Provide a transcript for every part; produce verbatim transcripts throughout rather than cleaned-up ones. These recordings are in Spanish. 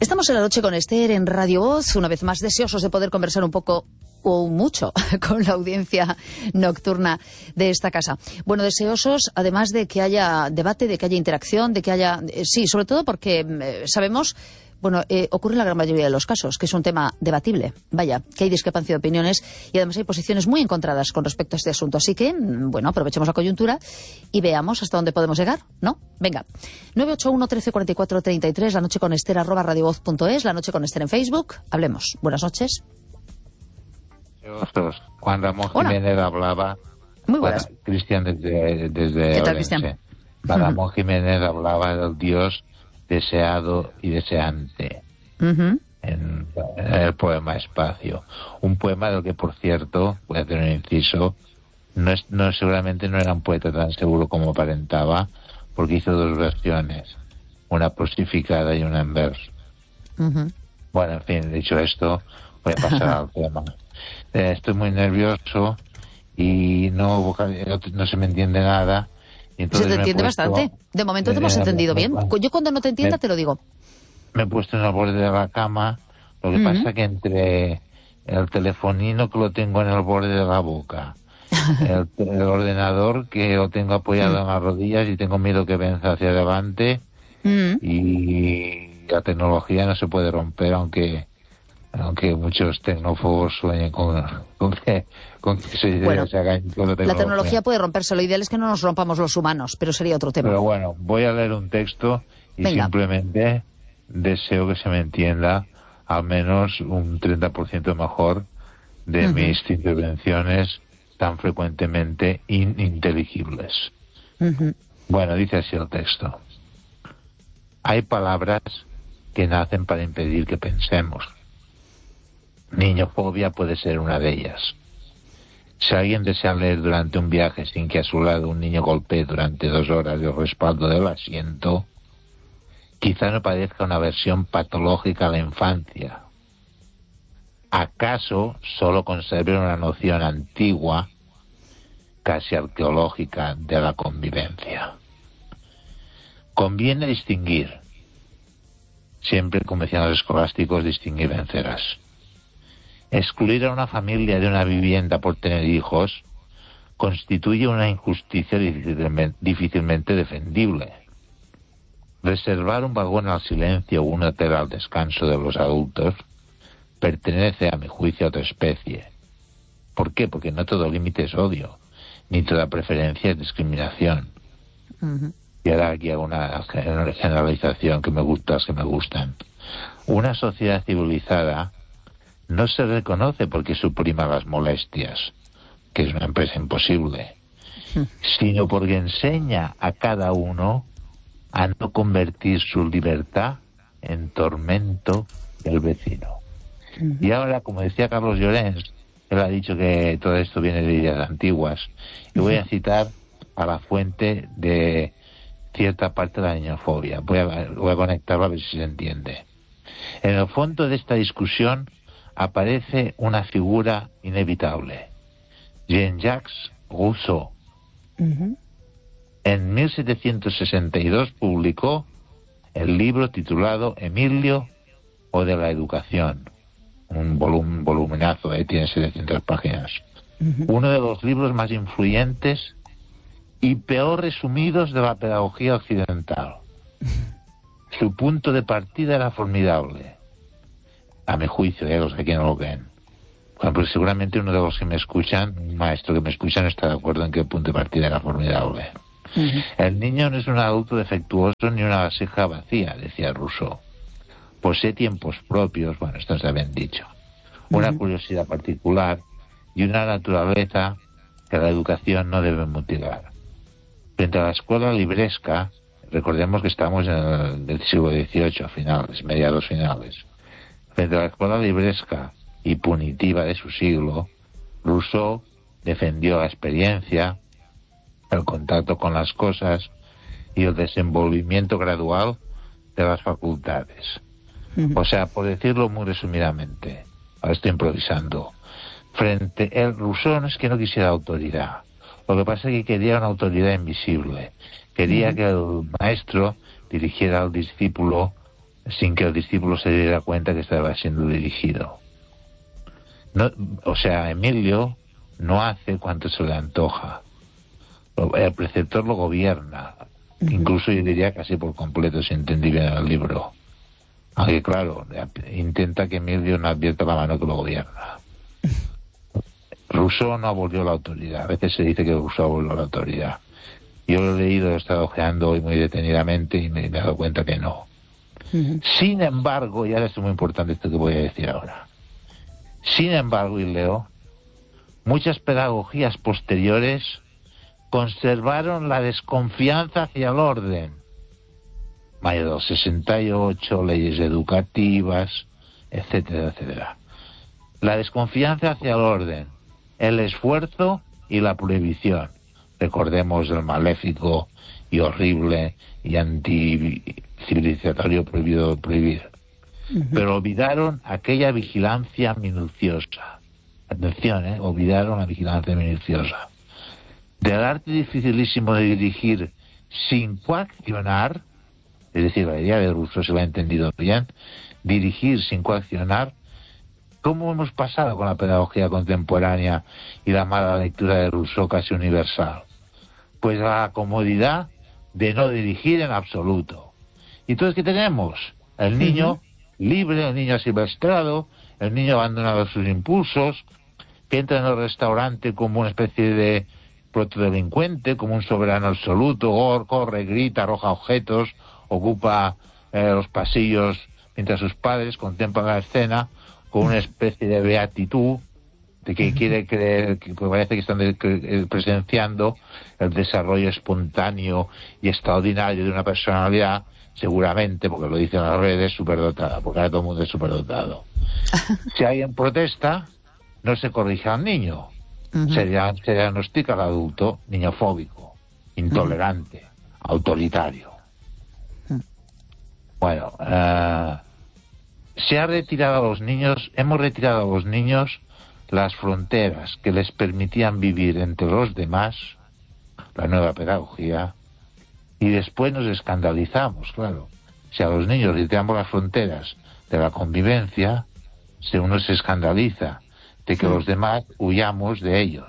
Estamos en La Noche con Esther en Radio Voz, una vez más deseosos de poder conversar un poco o mucho con la audiencia nocturna de esta casa. Bueno, deseosos además de que haya debate, de que haya interacción, de que haya... Eh, sí, sobre todo porque eh, sabemos... Bueno, eh, ocurre en la gran mayoría de los casos, que es un tema debatible. Vaya, que hay discrepancia de opiniones y además hay posiciones muy encontradas con respecto a este asunto. Así que, bueno, aprovechemos la coyuntura y veamos hasta dónde podemos llegar, ¿no? Venga, nueve ocho uno, trece, cuarenta y cuatro, treinta y tres, la noche con Esther, arroba radiovoz punto es, la noche con Esther en Facebook. Hablemos. Buenas noches. Cuando Ramón Jiménez hablaba... Muy buenas. Bueno, Cristian desde, desde ¿Qué tal, Orense. Cristian? Cuando Ramón Jiménez hablaba del Dios deseado y deseante Uh-huh. en, en el poema Espacio, un poema del que, por cierto, voy a hacer un inciso, no es, no seguramente no era un poeta tan seguro como aparentaba, porque hizo dos versiones, una prosificada y una en verso. Uh-huh. Bueno, en fin, dicho esto, voy a pasar al tema. Eh, estoy muy nervioso y no vocal- no se me entiende nada. Se te entiende bastante. De momento te hemos entendido bien. Yo cuando no te entienda te lo digo. Me he puesto en el borde de la cama. Lo que Uh-huh. pasa que entre el telefonino que lo tengo en el borde de la boca, el, el ordenador que lo tengo apoyado Uh-huh. en las rodillas y tengo miedo que venza hacia adelante, Uh-huh. y la tecnología no se puede romper, aunque aunque muchos tecnófobos sueñen con, con que con que se, Bueno, se haga con la La tecnología puede romperse. Lo ideal es que no nos rompamos los humanos, pero sería otro tema. Pero bueno, voy a leer un texto y Venga. simplemente deseo que se me entienda al menos un treinta por ciento mejor de Uh-huh. mis intervenciones tan frecuentemente ininteligibles. Uh-huh. Bueno, dice así el texto. Hay palabras que nacen para impedir que pensemos. Niñofobia puede ser una de ellas. Si alguien desea leer durante un viaje sin que a su lado un niño golpee durante dos horas el respaldo del asiento, quizá no parezca una versión patológica a la infancia. ¿Acaso solo conserve una noción antigua, casi arqueológica, de la convivencia? Conviene distinguir, siempre como decían los escolásticos, distinguir vencerás. Excluir a una familia de una vivienda por tener hijos constituye una injusticia difícilmente, difícilmente defendible. Reservar un vagón al silencio o un hotel al descanso de los adultos pertenece, a mi juicio, a otra especie. ¿Por qué? Porque no todo límite es odio, ni toda preferencia es discriminación. Uh-huh. Y ahora aquí hago una generalización que me gusta, que me gustan. Una sociedad civilizada no se reconoce porque suprima las molestias, que es una empresa imposible, sino porque enseña a cada uno a no convertir su libertad en tormento del vecino. Uh-huh. Y ahora, como decía Carlos Llorens, él ha dicho que todo esto viene de ideas antiguas, y voy a citar a la fuente de cierta parte de la niñofobia. Voy a, voy a conectarlo a ver si se entiende. En el fondo de esta discusión aparece una figura inevitable, Jean-Jacques Rousseau. Uh-huh. En mil setecientos sesenta y dos publicó el libro titulado Emilio o de la educación, un volum, voluminazo, eh, tiene setecientas páginas. Uh-huh. Uno de los libros más influyentes y peor resumidos de la pedagogía occidental. Uh-huh. Su punto de partida era formidable. A mi juicio, eh, los que aquí no lo ven. Bueno, pues seguramente uno de los que me escuchan, un maestro que me escucha, no está de acuerdo en que el punto de partida era formidable. Uh-huh. El niño no es un adulto defectuoso ni una vasija vacía, decía Rousseau. Posee tiempos propios, bueno, esto se habían dicho, una uh-huh. curiosidad particular y una naturaleza que la educación no debe mutilar. Frente a la escuela libresca, recordemos que estamos en el del siglo dieciocho, a finales, mediados finales. Frente a la escuela libresca y punitiva de su siglo, Rousseau defendió la experiencia, el contacto con las cosas y el desenvolvimiento gradual de las facultades. Uh-huh. O sea, por decirlo muy resumidamente, ahora estoy improvisando, frente a Rousseau no es que no quisiera autoridad, lo que pasa es que quería una autoridad invisible, quería uh-huh. que el maestro dirigiera al discípulo sin que el discípulo se diera cuenta que estaba siendo dirigido. No, o sea, Emilio no hace cuanto se le antoja. El preceptor lo gobierna, uh-huh. incluso yo diría casi por completo, si entendí bien el libro. Aunque claro, intenta que Emilio no advierta la mano que lo gobierna. Rousseau no abolió la autoridad. A veces se dice que Rousseau abolió la autoridad. Yo lo he leído, lo he estado ojeando hoy muy detenidamente y me, me he dado cuenta que no. Uh-huh. Sin embargo, y ahora es muy importante esto que voy a decir ahora. Sin embargo, y leo, muchas pedagogías posteriores conservaron la desconfianza hacia el orden. Mayo sesenta y ocho, leyes educativas, etcétera, etcétera. La desconfianza hacia el orden, el esfuerzo y la prohibición. Recordemos el maléfico y horrible y anticivilizatorio prohibido prohibir. Uh-huh. Pero olvidaron aquella vigilancia minuciosa. Atención, ¿eh? Olvidaron la vigilancia minuciosa. Del arte dificilísimo de dirigir sin coaccionar, es decir, la idea de Rousseau se lo ha entendido bien, dirigir sin coaccionar. ¿Cómo hemos pasado con la pedagogía contemporánea y la mala lectura de Rousseau casi universal? Pues la comodidad de no dirigir en absoluto. ¿Y entonces qué tenemos? El niño uh-huh. libre, el niño asilvestrado, el niño abandonado a sus impulsos, que entra en el restaurante como una especie de protodelincuente, como un soberano absoluto, corre, grita, arroja objetos, ocupa eh, los pasillos mientras sus padres contemplan la escena con una especie de beatitud de que quiere creer, que parece que están de, que, presenciando el desarrollo espontáneo y extraordinario de una personalidad, seguramente, porque lo dicen las redes, superdotada, porque ahora todo el mundo es superdotado. Si alguien protesta, no se corrige al niño, uh-huh. se, se diagnostica al adulto niñofóbico, intolerante, uh-huh. autoritario. Uh-huh. Bueno, uh, se ha retirado a los niños, hemos retirado a los niños las fronteras que les permitían vivir entre los demás, la nueva pedagogía, y después nos escandalizamos, claro. Si a los niños retiramos las fronteras de la convivencia, si uno se escandaliza de que sí. los demás huyamos de ellos.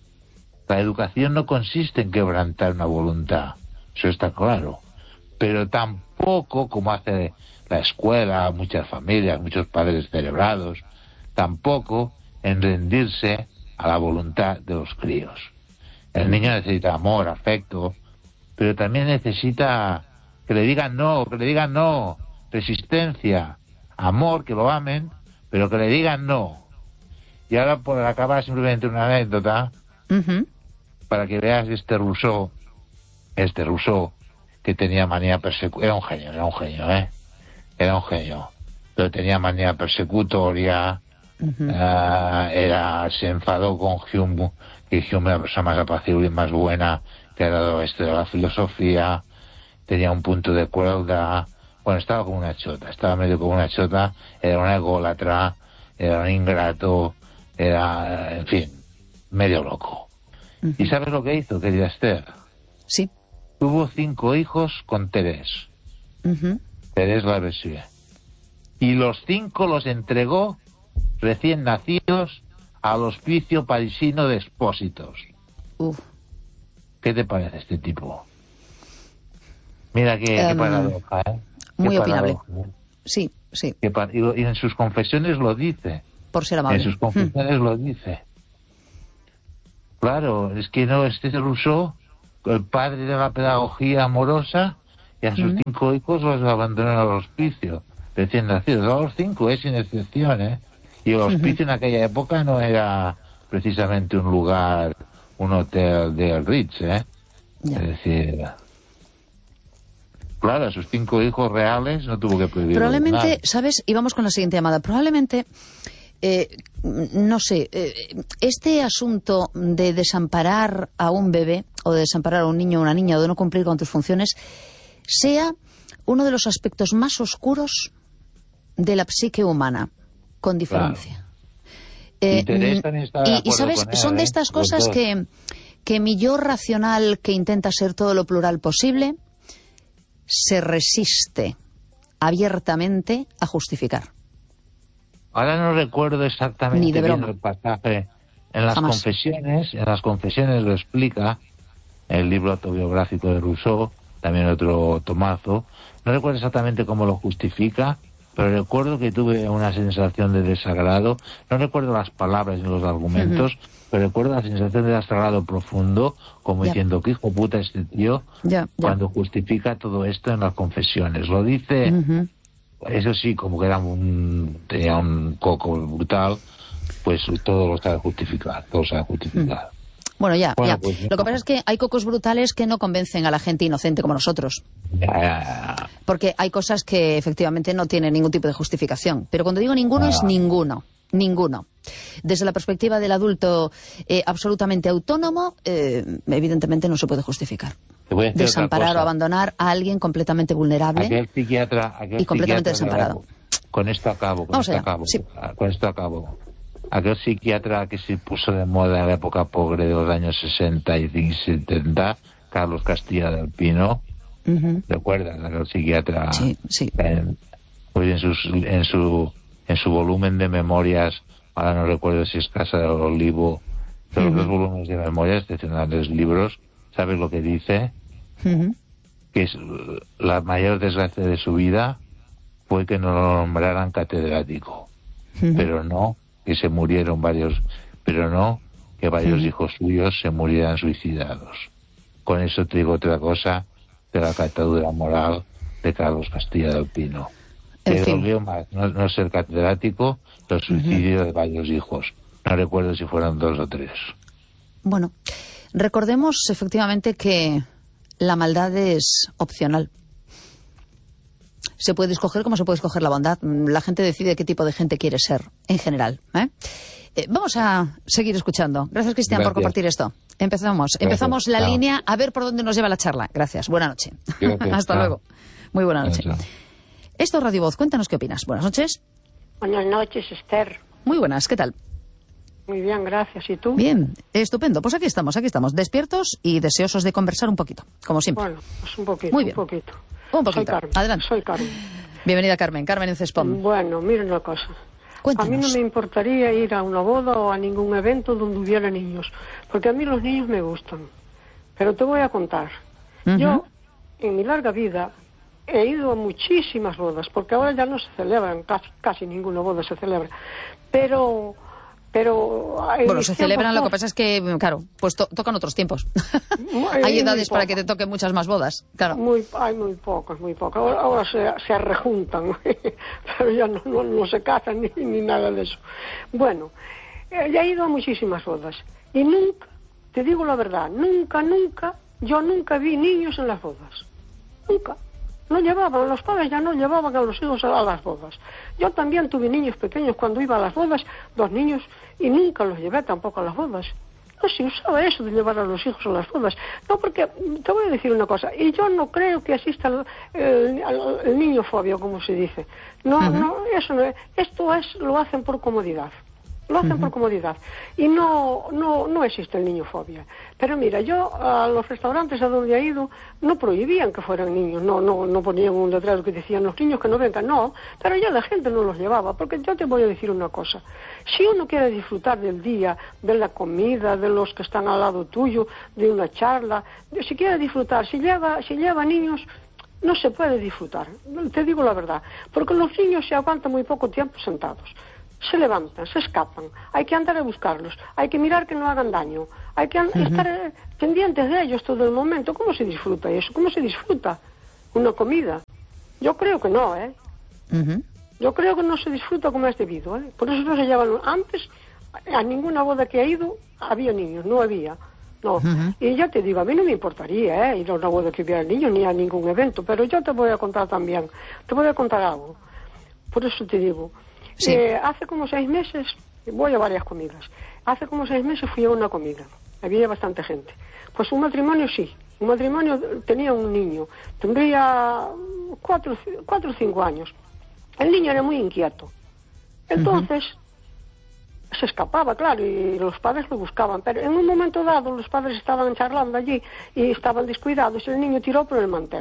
La educación no consiste en quebrantar una voluntad, eso está claro, pero tampoco, como hace la escuela, muchas familias, muchos padres celebrados, tampoco en rendirse a la voluntad de los críos. El niño necesita amor, afecto, pero también necesita que le digan no, que le digan no, resistencia, amor, que lo amen, pero que le digan no. Y ahora por acabar simplemente una anécdota, uh-huh. para que veas este Rousseau, este Rousseau, que tenía manía persecutoria, era un genio, era un genio, ¿eh? Era un genio, pero tenía manía persecutoria, uh-huh. uh, era, se enfadó con Hume, que Hume era la persona más apacible y más buena que ha dado esto de la filosofía, tenía un punto de crueldad, bueno, estaba como una chota, estaba medio como una chota, era un ególatra, era un ingrato, era, en fin, medio loco. Uh-huh. ¿Y sabes lo que hizo, querida Esther? Sí. Tuvo cinco hijos con Thérèse. Uh-huh. Thérèse Lavoisier. Y los cinco los entregó, recién nacidos, al hospicio parisino de expósitos. Uf. ¿Qué te parece este tipo? Mira qué, um, qué paradoja, ¿eh? Muy qué opinable. Paradoja, ¿eh? Sí, sí. Par- y, y en sus confesiones lo dice. Por ser amable. En sus confesiones hmm. lo dice. Claro, es que no, este es Rousseau, el padre de la pedagogía amorosa, y a sus mm. cinco hijos los abandonó al hospicio, recién nacidos. A los cinco, es sin excepción, ¿eh? Y el hospicio uh-huh. en aquella época no era precisamente un lugar, un hotel de Ritz, ¿eh? Yeah. Es decir, claro, a sus cinco hijos reales no tuvo que prohibir. Probablemente, nada. ¿sabes? Y vamos con la siguiente llamada. Probablemente, eh, no sé, eh, este asunto de desamparar a un bebé o de desamparar a un niño o una niña o de no cumplir con tus funciones sea uno de los aspectos más oscuros de la psique humana, con diferencia. Claro. Eh, y, y sabes, él, son de estas ¿eh? cosas que, que mi yo racional, que intenta ser todo lo plural posible, se resiste abiertamente a justificar. Ahora no recuerdo exactamente Ni de bien broma. el pasaje. En las Jamás. confesiones, en las confesiones lo explica el libro autobiográfico de Rousseau, también otro tomazo. No recuerdo exactamente cómo lo justifica, pero recuerdo que tuve una sensación de desagrado. No recuerdo las palabras ni los argumentos, uh-huh. pero recuerdo la sensación de desagrado profundo, como ya. diciendo, qué hijo puta este tío, ya, ya. cuando justifica todo esto en las confesiones. Lo dice, uh-huh. eso sí, como que era un, tenía un coco brutal, pues todo lo sabe justificar, todo sabe justificar. Uh-huh. Bueno, ya, bueno, ya. Pues, lo que pasa es que hay cocos brutales que no convencen a la gente inocente como nosotros. Ya, ya, ya. Porque hay cosas que efectivamente no tienen ningún tipo de justificación. Pero cuando digo ninguno, ah. es ninguno. Ninguno. Desde la perspectiva del adulto eh, absolutamente autónomo, eh, evidentemente no se puede justificar. Desamparar o abandonar a alguien completamente vulnerable aquel psiquiatra, aquel y completamente psiquiatra, desamparado. Con esto acabo, con Vamos esto allá. acabo. Sí. Con esto acabo. Aquel psiquiatra que se puso de moda en la época pobre de los años sesenta y setenta, Carlos Castilla del Pino, uh-huh. ¿recuerdas? Aquel psiquiatra. Sí, sí. En, pues en, sus, en, su, en su volumen de memorias, ahora no recuerdo si es Casa del Olivo, pero uh-huh. los volúmenes de memorias, excepcionales libros, ¿sabes lo que dice? Uh-huh. Que es la mayor desgracia de su vida fue que no lo nombraran catedrático, uh-huh. pero no que se murieron varios, pero no que varios uh-huh. hijos suyos se murieran suicidados. Con eso te digo otra cosa de la catadura moral de Carlos Castilla del Pino. Que dolió más no, no ser catedrático, el suicidio uh-huh. de varios hijos. No recuerdo si fueron dos o tres. Bueno, recordemos efectivamente que la maldad es opcional. Se puede escoger como se puede escoger la bondad. La gente decide qué tipo de gente quiere ser, en general. ¿eh? Eh, vamos a seguir escuchando. Gracias, Cristian, por compartir esto. Empezamos. Gracias. Empezamos la Chao. línea a ver por dónde nos lleva la charla. Gracias. Buena noche. Hasta Chao. luego. Muy buena noche. Chao. Esto es Radio Voz. Cuéntanos qué opinas. Buenas noches. Buenas noches, Esther. Muy buenas. ¿Qué tal? Muy bien, gracias. ¿Y tú? Bien, estupendo. Pues aquí estamos, aquí estamos, despiertos y deseosos de conversar un poquito, como siempre. Bueno, pues un poquito, Muy bien. un poquito. Un poquito. Soy Carmen. Adelante. Soy Carmen. Bienvenida, Carmen. Carmen en Cespón. Bueno, miren una cosa. Cuéntanos. A mí no me importaría ir a una boda o a ningún evento donde hubiera niños, porque a mí los niños me gustan. Pero te voy a contar. Uh-huh. Yo, en mi larga vida, he ido a muchísimas bodas, porque ahora ya no se celebran, casi, casi ninguna boda se celebra. Pero... Pero bueno, se celebran, más... lo que pasa es que, claro, pues to tocan otros tiempos. Muy, hay edades para que te toquen muchas más bodas, claro. Muy, hay muy pocas, muy pocas. Ahora, ahora se, se rejuntan, pero ya no, no, no se casan ni, ni nada de eso. Bueno, eh, ya he ido a muchísimas bodas. Y nunca, te digo la verdad, nunca, nunca, yo nunca vi niños en las bodas. Nunca. No llevaban, los padres ya no llevaban a los hijos a las bodas. Yo también tuve niños pequeños cuando iba a las bodas, dos niños, y nunca los llevé tampoco a las bodas. No se usaba eso de llevar a los hijos a las bodas. No, porque te voy a decir una cosa, y yo no creo que exista el, el, el, el niño fobio, como se dice. No, uh-huh. no, eso no es. Esto es, lo hacen por comodidad. Lo hacen uh-huh. por comodidad. Y no, no, no existe el niño fobia. Pero mira, yo a los restaurantes a donde he ido no prohibían que fueran niños. No, no, no ponían un letrero que decían los niños que no vengan, no. Pero ya la gente no los llevaba. Porque yo te voy a decir una cosa. Si uno quiere disfrutar del día, de la comida, de los que están al lado tuyo, de una charla, de, si quiere disfrutar, si lleva, si lleva niños, no se puede disfrutar. Te digo la verdad. Porque los niños se aguantan muy poco tiempo sentados. Se levantan, se escapan, hay que andar a buscarlos, hay que mirar que no hagan daño, hay que uh-huh. estar eh, pendientes de ellos todo el momento. ¿Cómo se disfruta eso? ¿Cómo se disfruta una comida? Yo creo que no, ¿eh? Uh-huh. Yo creo que no se disfruta como es debido, ¿eh? Por eso no se llevan. Antes, a ninguna boda que he ido, había niños, no había. No. Uh-huh. Y ya te digo, a mí no me importaría ¿eh? ir a una boda que hubiera niños ni a ningún evento, pero yo te voy a contar también, te voy a contar algo. Por eso te digo. Sí. Eh, hace como seis meses, voy a varias comidas, hace como seis meses fui a una comida, había bastante gente. Pues un matrimonio sí, un matrimonio tenía un niño, tendría cuatro, cuatro o cinco años. El niño era muy inquieto, entonces uh-huh. se escapaba, claro, y los padres lo buscaban, pero en un momento dado los padres estaban charlando allí y estaban descuidados y el niño tiró por el mantel.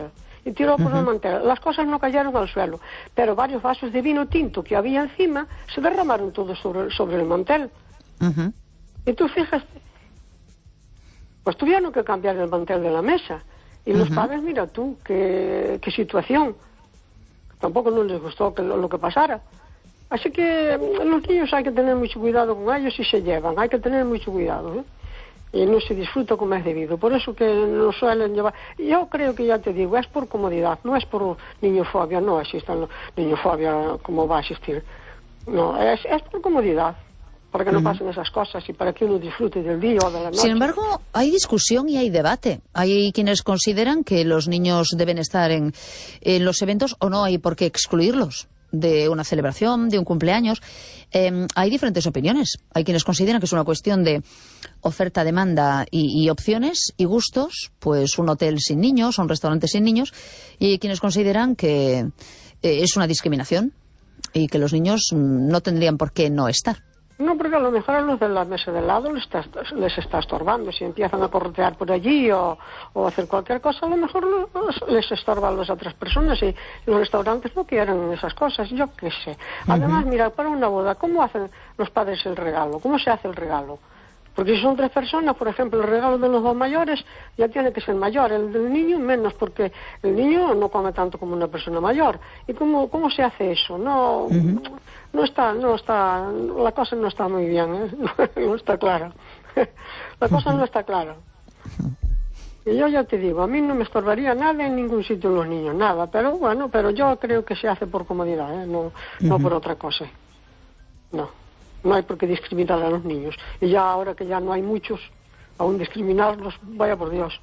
y tiró por Uh-huh. el mantel. Las cosas no cayeron al suelo, pero varios vasos de vino tinto que había encima se derramaron todos sobre, sobre el mantel. Uh-huh. Y tú fíjate, pues tuvieron que cambiar el mantel de la mesa. Y los Uh-huh. padres, mira tú, qué, qué situación. Tampoco no les gustó que lo, lo que pasara. Así que los niños hay que tener mucho cuidado con ellos y se llevan, hay que tener mucho cuidado, ¿eh? Y no se disfruta como es debido. Por eso que no suelen llevar. Yo creo que ya te digo, es por comodidad, no es por niñofobia, no existe niñofobia como va a existir. No, es, es por comodidad, para que no pasen esas cosas y para que uno disfrute del día o de la noche. Sin embargo, hay discusión y hay debate. Hay quienes consideran que los niños deben estar en, en los eventos o no hay por qué excluirlos de una celebración, de un cumpleaños. Eh, hay diferentes opiniones. Hay quienes consideran que es una cuestión de oferta, demanda y, y opciones y gustos, pues un hotel sin niños, un restaurante sin niños, y hay quienes consideran que eh, es una discriminación y que los niños no tendrían por qué no estar. No, porque a lo mejor a los de la mesa de lado les está, les está estorbando. Si empiezan a corretear por allí o, o hacer cualquier cosa, a lo mejor los, les estorban las otras personas y los restaurantes no quieren esas cosas, yo qué sé. Además, uh-huh. mira, para una boda, ¿cómo hacen los padres el regalo? ¿Cómo se hace el regalo? Porque si son tres personas, por ejemplo, el regalo de los dos mayores ya tiene que ser mayor, el del niño menos, porque el niño no come tanto como una persona mayor. ¿Y cómo, cómo se hace eso? No, uh-huh. no está, no está, la cosa no está muy bien, ¿eh? No está clara. La cosa uh-huh. no está clara. Y yo ya te digo, a mí no me estorbaría nada en ningún sitio los niños, nada, pero bueno, pero yo creo que se hace por comodidad, ¿eh? No, uh-huh. no por otra cosa. No. No hay por qué discriminar a los niños. Y ya ahora que ya no hay muchos, aún discriminarlos, vaya por Dios.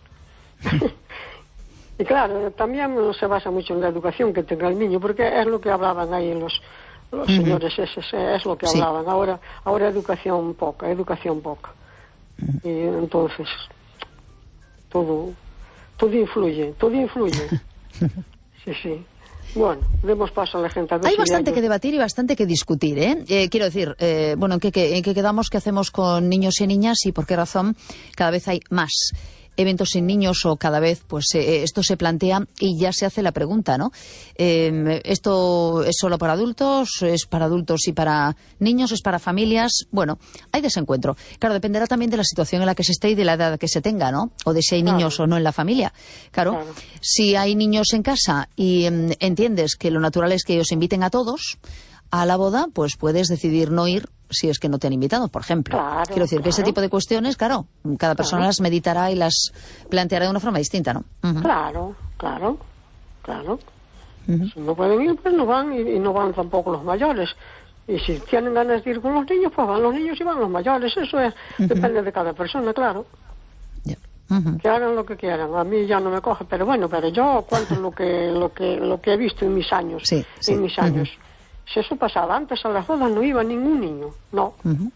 Y claro, también se basa mucho en la educación que tenga el niño, porque es lo que hablaban ahí los, los uh-huh. señores, es, es, es lo que sí. hablaban. Ahora, ahora educación poca, educación poca. Uh-huh. Y entonces, todo, todo influye, todo influye. Sí, sí. Bueno, demos paso a la gente. A ver Hay si bastante hay... que debatir y bastante que discutir, ¿eh? eh quiero decir, eh, bueno, ¿en qué, qué, ¿en qué quedamos? ¿Qué hacemos con niños y niñas? ¿Y por qué razón cada vez hay más eventos sin niños o cada vez pues eh, esto se plantea y ya se hace la pregunta, ¿no? Eh, ¿Esto es solo para adultos? ¿Es para adultos y para niños? ¿Es para familias? Bueno, hay desencuentro. Claro, dependerá también de la situación en la que se esté y de la edad que se tenga, ¿no? O de si hay niños claro. o no en la familia. Claro, claro. Si hay niños en casa y eh, entiendes que lo natural es que ellos inviten a todos a la boda, pues puedes decidir no ir si es que no te han invitado, por ejemplo. Claro, Quiero decir claro. que ese tipo de cuestiones, claro, cada persona claro. las meditará y las planteará de una forma distinta, ¿no? Uh-huh. Claro, claro, claro. Uh-huh. Si no pueden ir, pues no van, y, y no van tampoco los mayores. Y si tienen ganas de ir con los niños, pues van los niños y van los mayores. Eso es, uh-huh. depende de cada persona, claro. Yeah. Uh-huh. Que hagan lo que quieran. A mí ya no me coge, pero bueno, pero yo cuento lo que lo que lo que he visto en mis años, sí, sí. en mis años. Uh-huh. Si eso pasaba antes, a las bodas no iba ningún niño, no. Uh-huh.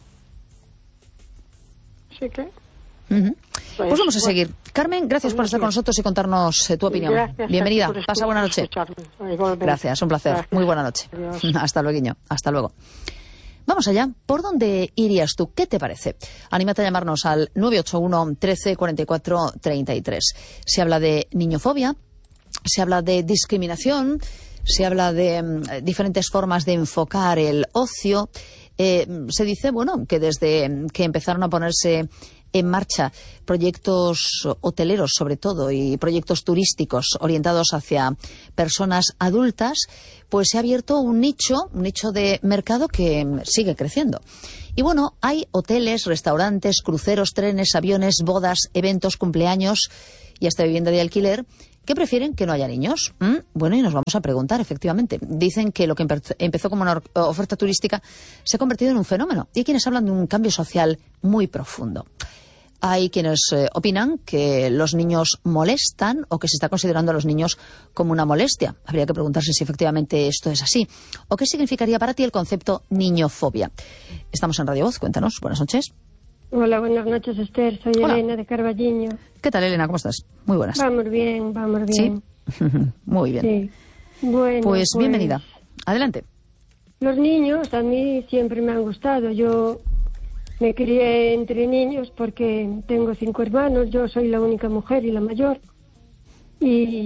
Así que... Uh-huh. Pues, pues vamos a seguir. Carmen, gracias por estar con nosotros y contarnos eh, tu opinión. Gracias, Bienvenida. por Pasa buena noche. Gracias, un placer. Gracias. Muy buena noche. Adiós. Hasta luego. Hasta luego. Vamos allá. ¿Por dónde irías tú? ¿Qué te parece? Anímate a llamarnos al nueve ocho uno, trece, cuarenta y cuatro, treinta y tres. Se habla de niñofobia, se habla de discriminación, se habla de um, diferentes formas de enfocar el ocio. Eh, se dice, bueno, que desde que empezaron a ponerse en marcha proyectos hoteleros, sobre todo, y proyectos turísticos orientados hacia personas adultas, pues se ha abierto un nicho, un nicho de mercado que sigue creciendo. Y bueno, hay hoteles, restaurantes, cruceros, trenes, aviones, bodas, eventos, cumpleaños y hasta vivienda de alquiler que prefieren que no haya niños. ¿Mm? Bueno, y nos vamos a preguntar, efectivamente. Dicen que lo que empe- empezó como una oferta turística se ha convertido en un fenómeno. Y hay quienes hablan de un cambio social muy profundo. Hay quienes eh, opinan que los niños molestan o que se está considerando a los niños como una molestia. Habría que preguntarse si efectivamente esto es así. ¿O qué significaría para ti el concepto niñofobia? Estamos en Radio Voz, cuéntanos. Buenas noches. Hola, buenas noches, Esther. Soy Hola. Elena de Carballiño. ¿Qué tal, Elena? ¿Cómo estás? Muy buenas. Vamos bien, vamos bien. ¿Sí? Muy bien. Sí. Bueno, pues, pues bienvenida. Adelante. Los niños a mí siempre me han gustado. Yo me crié entre niños porque tengo cinco hermanos. Yo soy la única mujer y la mayor. Y,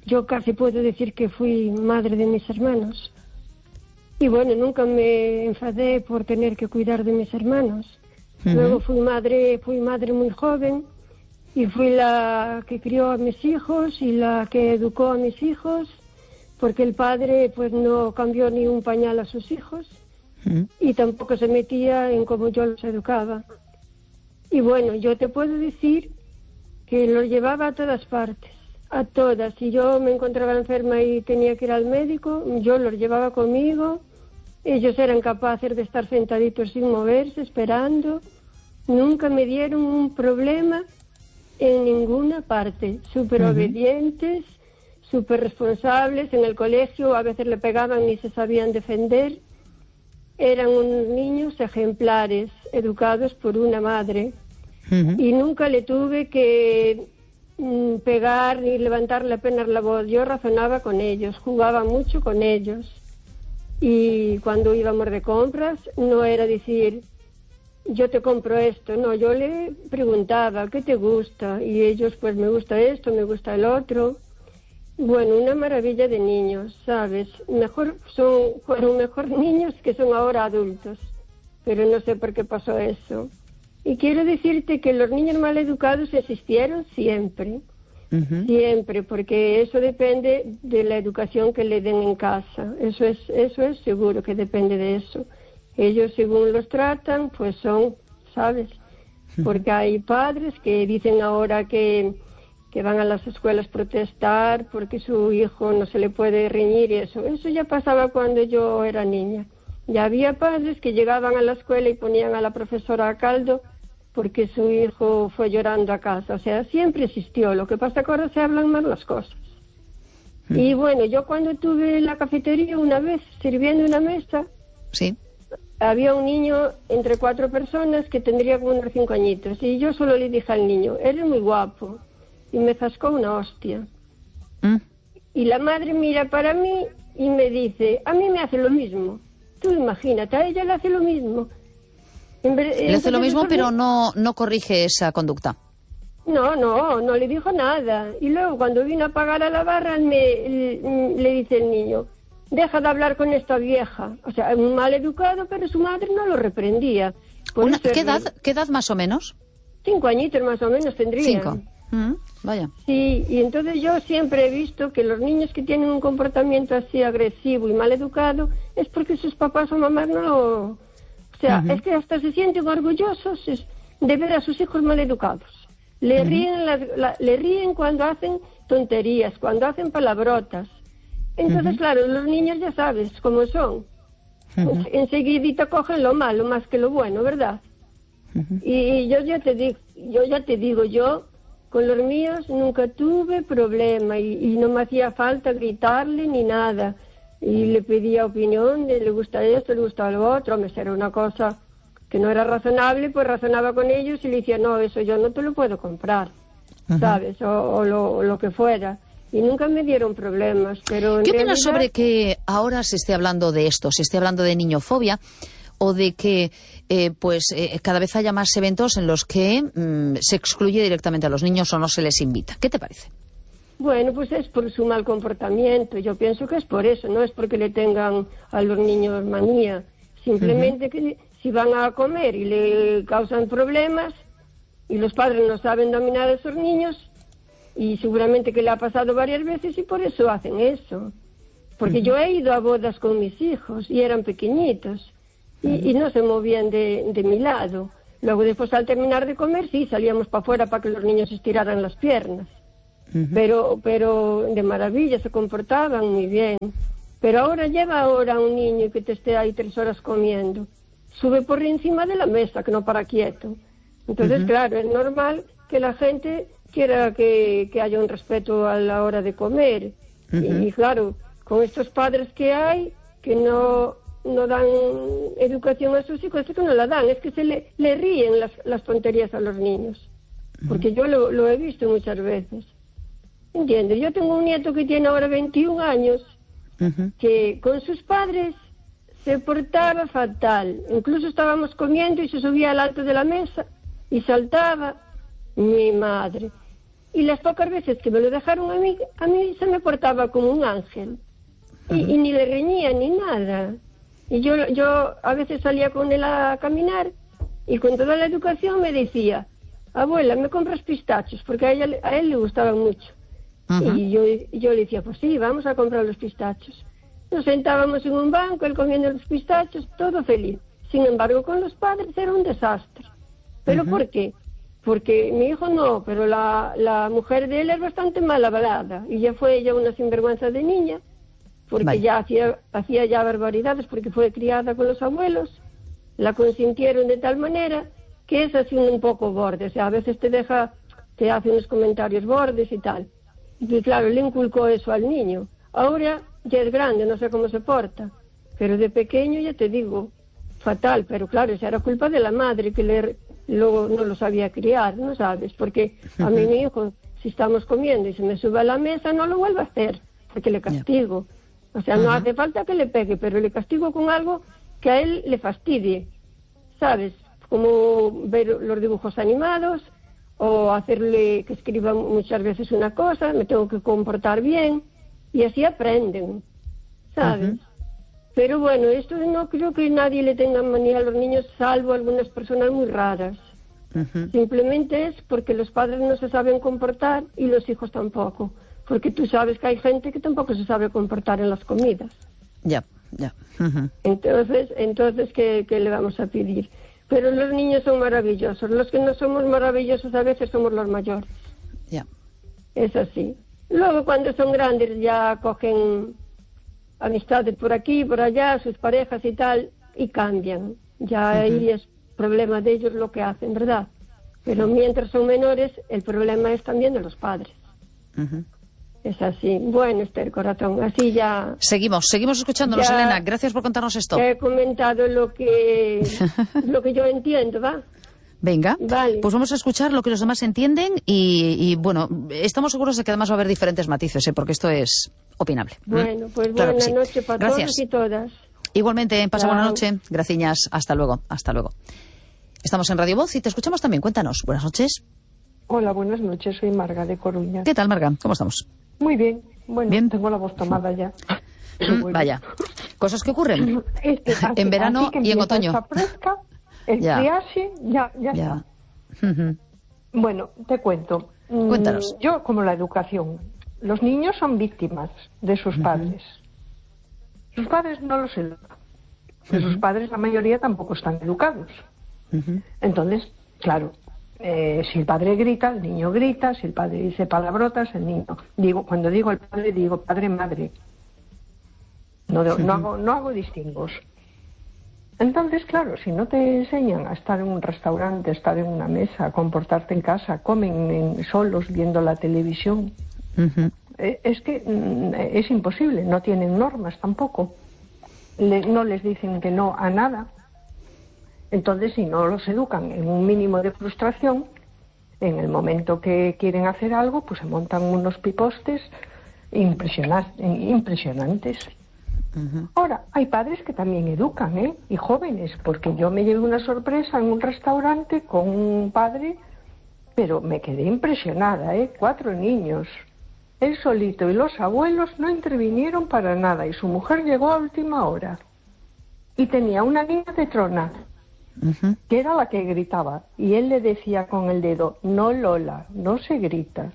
yo casi puedo decir que fui madre de mis hermanos. Y bueno, nunca me enfadé por tener que cuidar de mis hermanos. Uh-huh. Luego fui madre, fui madre muy joven y fui la que crió a mis hijos y la que educó a mis hijos, porque el padre pues no cambió ni un pañal a sus hijos uh-huh. y tampoco se metía en cómo yo los educaba. Y bueno, yo te puedo decir que los llevaba a todas partes, a todas. Si yo me encontraba enferma y tenía que ir al médico, yo los llevaba conmigo. Ellos eran capaces de estar sentaditos sin moverse, esperando. Nunca me dieron un problema en ninguna parte. Súper uh-huh. obedientes, súper responsables. En el colegio a veces le pegaban y se sabían defender. Eran unos niños ejemplares, educados por una madre. Uh-huh. Y nunca le tuve que mm, pegar ni levantarle apenas la voz. Yo razonaba con ellos, jugaba mucho con ellos. Y cuando íbamos de compras, no era decir, yo te compro esto. No, yo le preguntaba, ¿qué te gusta? Y ellos, pues me gusta esto, me gusta el otro. Bueno, una maravilla de niños, ¿sabes? Mejor son, fueron mejor niños que son ahora adultos. Pero no sé por qué pasó eso. Y quiero decirte que los niños mal educados existieron siempre. Uh-huh. Siempre, porque eso depende de la educación que le den en casa. Eso es, eso es seguro que depende de eso. Ellos, según los tratan, pues son, ¿sabes? Porque hay padres que dicen ahora que, que van a las escuelas a protestar porque su hijo no se le puede reñir y eso. Eso ya pasaba cuando yo era niña. Ya había padres que llegaban a la escuela y ponían a la profesora a caldo porque su hijo fue llorando a casa. O sea, siempre existió. Lo que pasa es que ahora se hablan más las cosas. Mm. Y bueno, yo cuando tuve la cafetería una vez sirviendo una mesa, sí, había un niño entre cuatro personas que tendría como unos cinco añitos. Y yo solo le dije al niño, eres muy guapo. Y me zascó una hostia. Mm. Y la madre mira para mí y me dice, a mí me hace lo mismo. Tú imagínate, a ella le hace lo mismo. Le hace lo mismo, pero no, no corrige esa conducta. No, no, no le dijo nada. Y luego cuando vino a pagar a la barra, me, le, le dice el niño, deja de hablar con esta vieja. O sea, un mal educado, pero su madre no lo reprendía. Una, ¿qué, edad, ¿Qué edad más o menos? Cinco añitos más o menos tendría. Cinco. Mm, vaya. Sí, y entonces yo siempre he visto que los niños que tienen un comportamiento así agresivo y mal educado es porque sus papás o mamás no lo... O sea, uh-huh. es que hasta se sienten orgullosos de ver a sus hijos mal educados. Le, uh-huh. ríen la, la, le ríen cuando hacen tonterías, cuando hacen palabrotas. Entonces, uh-huh. claro, los niños ya sabes cómo son. Uh-huh. Enseguidita cogen lo malo más que lo bueno, ¿verdad? Uh-huh. Y yo ya te digo, yo ya te digo, yo con los míos nunca tuve problema y, y no me hacía falta gritarle ni nada. Y le pedía opinión de le gusta esto, le gusta lo otro. Me era una cosa que no era razonable, pues razonaba con ellos y le decía, no, eso yo no te lo puedo comprar, uh-huh. ¿sabes? O, o, lo, o lo que fuera. Y nunca me dieron problemas. Pero ¿Qué realidad... opinas sobre que ahora se esté hablando de esto, se esté hablando de niñofobia o de que eh, pues eh, cada vez haya más eventos en los que mm, se excluye directamente a los niños o no se les invita? ¿Qué te parece? Bueno, pues es por su mal comportamiento. Yo pienso que es por eso, no es porque le tengan a los niños manía. Simplemente uh-huh. que si van a comer y le causan problemas y los padres no saben dominar a esos niños, y seguramente que le ha pasado varias veces y por eso hacen eso. Porque uh-huh. yo he ido a bodas con mis hijos y eran pequeñitos y, uh-huh. y no se movían de, de mi lado. Luego después al terminar de comer sí salíamos para afuera para que los niños estiraran las piernas. Uh-huh. Pero, pero de maravilla, se comportaban muy bien. Pero ahora lleva ahora un niño que te esté ahí tres horas comiendo. Sube por encima de la mesa, que no para quieto. Entonces, uh-huh. claro, es normal que la gente quiera que, que haya un respeto a la hora de comer. Uh-huh. Y, y claro, con estos padres que hay, que no, no dan educación a sus hijos, es que no la dan, es que se le, le ríen las, las tonterías a los niños. Uh-huh. Porque yo lo, lo he visto muchas veces. ¿Entiendes? Yo tengo un nieto que tiene ahora veintiún años, uh-huh. que con sus padres se portaba fatal. Incluso estábamos comiendo y se subía al alto de la mesa y saltaba. Mi madre. y las pocas veces que me lo dejaron a mí, a mí se me portaba como un ángel. Y, uh-huh. y ni le reñía ni nada. Y yo, yo a veces salía con él a caminar y con toda la educación me decía, abuela, ¿me compras pistachos? Porque a, ella, a él le gustaban mucho. Uh-huh. Y yo, yo le decía, pues sí, vamos a comprar los pistachos. Nos sentábamos en un banco, él comiendo los pistachos, todo feliz. Sin embargo, con los padres era un desastre. ¿Pero uh-huh. por qué? Porque mi hijo no, pero la, la mujer de él es bastante mal hablada. Y ya fue ella una sinvergüenza de niña, porque vale. ya hacía, hacía ya barbaridades, porque fue criada con los abuelos, la consintieron de tal manera que es así un poco borde. O sea, a veces te deja, te hace unos comentarios bordes y tal. Y claro, le inculcó eso al niño. Ahora ya es grande, no sé cómo se porta, pero de pequeño ya te digo, fatal. Pero claro, esa era culpa de la madre, que le, luego no lo sabía criar, ¿no sabes? Porque a mí mi hijo, si estamos comiendo y se me sube a la mesa, no lo vuelvo a hacer, porque le castigo. O sea, no uh-huh. hace falta que le pegue, pero le castigo con algo que a él le fastidie, ¿sabes? Como ver los dibujos animados, o hacerle que escriba muchas veces una cosa, me tengo que comportar bien, y así aprenden, ¿sabes? Uh-huh. Pero bueno, esto no creo que nadie le tenga manía a los niños, salvo algunas personas muy raras. Uh-huh. Simplemente es porque los padres no se saben comportar y los hijos tampoco. Porque tú sabes que hay gente que tampoco se sabe comportar en las comidas. Ya, ya. Uh-huh. Entonces, entonces ¿qué, ¿qué le vamos a pedir? Pero los niños son maravillosos. Los que no somos maravillosos a veces somos los mayores. Ya. Es así. Luego cuando son grandes ya cogen amistades por aquí, por allá, sus parejas y tal, y cambian. Ya uh-huh. ahí es problema de ellos lo que hacen, ¿verdad? Pero mientras son menores, el problema es también de los padres. Uh-huh. Es así. Bueno, Esther, corazón, así ya... Seguimos, seguimos escuchándonos, Elena. Gracias por contarnos esto. He comentado lo que, lo que yo entiendo, ¿va? Venga, vale. Pues vamos a escuchar lo que los demás entienden y, y bueno, estamos seguros de que además va a haber diferentes matices, ¿eh? Porque esto es opinable. Bueno, pues claro buena sí. noche para Gracias. todos y todas. Igualmente, pasa Chao. buena noche. Graciñas. Hasta luego, hasta luego. Estamos en Radio Voz y te escuchamos también. Cuéntanos. Buenas noches. Hola, buenas noches. Soy Marga de Coruña. ¿Qué tal, Marga? ¿Cómo estamos? Muy bien. Bueno, ¿Bien? tengo la voz tomada ya. Bueno. Vaya. Cosas que ocurren este, así, en verano y en otoño. Esta fresca, el ya. friaje, ya, ya, ya está. Uh-huh. Bueno, te cuento. Cuéntanos. Yo, como la educación, los niños son víctimas de sus uh-huh. padres. Sus padres no los educan. Uh-huh. Sus padres, la mayoría, tampoco están educados. Uh-huh. Entonces, claro, eh, si el padre grita, el niño grita. Si el padre dice palabrotas, el niño... Digo, cuando digo el padre, digo padre-madre. No, uh-huh. no, hago, no hago distingos. Entonces, claro, si no te enseñan a estar en un restaurante, a estar en una mesa, a comportarte en casa, comen en, solos viendo la televisión, uh-huh. eh, es que mm, es imposible, no tienen normas tampoco. Le, no les dicen que no a nada. Entonces, si no los educan en un mínimo de frustración, en el momento que quieren hacer algo, pues se montan unos pipostes impresionantes. impresionantes. Uh-huh. Ahora, hay padres que también educan, ¿eh? Y jóvenes, porque yo me llevé una sorpresa en un restaurante con un padre, pero me quedé impresionada, ¿eh? Cuatro niños. Él solito y los abuelos no intervinieron para nada, y su mujer llegó a última hora. Y tenía una niña de trona, uh-huh. que era la que gritaba, y él le decía con el dedo, no Lola, no se grita.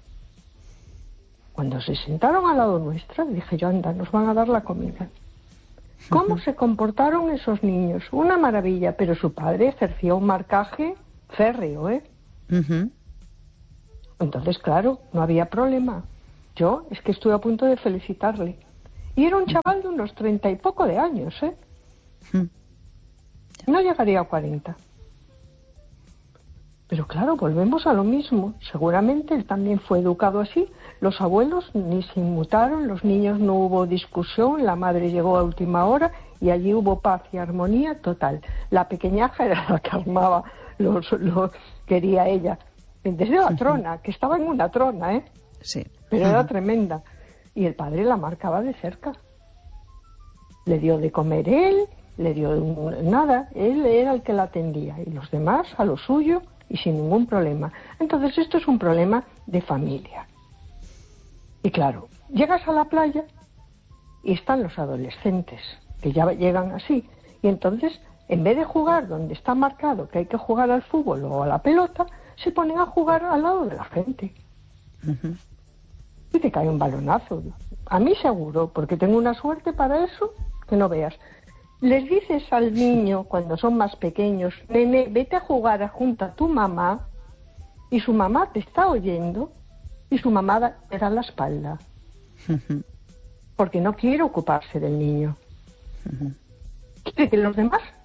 Cuando se sentaron al lado nuestra, dije yo, anda, nos van a dar la comida. ¿Cómo se comportaron esos niños? Una maravilla, pero su padre ejercía un marcaje férreo, ¿eh? Uh-huh. Entonces, claro, no había problema. Yo es que estuve a punto de felicitarle. Y era un chaval de unos treinta y poco de años, ¿eh? Uh-huh. No llegaría a cuarenta. Pero claro, volvemos a lo mismo. Seguramente él también fue educado así. Los abuelos ni se inmutaron, los niños no hubo discusión, la madre llegó a última hora y allí hubo paz y armonía total. La pequeñaja era la que armaba, los, los quería ella. Desde la trona, que estaba en una trona, ¿eh? Sí. Pero era tremenda. Y el padre la marcaba de cerca. Le dio de comer él, le dio nada, él era el que la atendía. Y los demás a lo suyo y sin ningún problema. Entonces esto es un problema de familia. Y claro, llegas a la playa y están los adolescentes, que ya llegan así, y entonces, en vez de jugar donde está marcado que hay que jugar al fútbol o a la pelota, se ponen a jugar al lado de la gente. Uh-huh. Y te cae un balonazo. A mí seguro, porque tengo una suerte para eso, que no veas. Les dices al niño, cuando son más pequeños, nene, vete a jugar junto a tu mamá, y su mamá te está oyendo, y su mamá te da la espalda. Uh-huh. Porque no quiere ocuparse del niño. Uh-huh. Quiere que los demás